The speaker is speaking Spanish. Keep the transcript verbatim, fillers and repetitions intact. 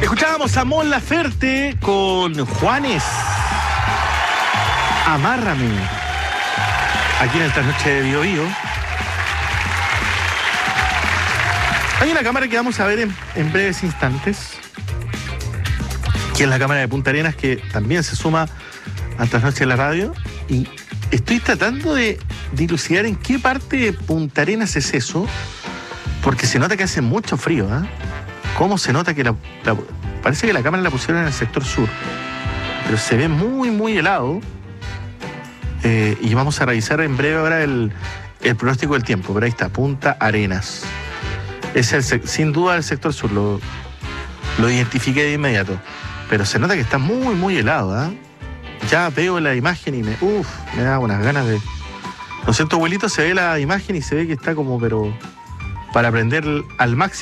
Escuchábamos a Mon Laferte con Juanes. Amárrame. Aquí en esta noche de Bio Bio. Hay una cámara que vamos a ver en, en breves instantes, que es la cámara de Punta Arenas, que también se suma a esta noche de la radio. Y estoy tratando de dilucidar en qué parte de Punta Arenas es eso, porque se nota que hace mucho frío, ¿eh? ¿Cómo se nota que la, la... Parece que la cámara la pusieron en el sector sur, pero se ve muy, muy helado. Eh, y vamos a revisar en breve ahora el, el pronóstico del tiempo. Pero ahí está, Punta Arenas. Es el, sin duda el sector sur, lo, lo identifiqué de inmediato. Pero se nota que está muy, muy helado, ¿eh? Ya veo la imagen y me, uf, me da unas ganas de... Lo siento, abuelito, se ve la imagen y se ve que está como, pero para aprender al máximo.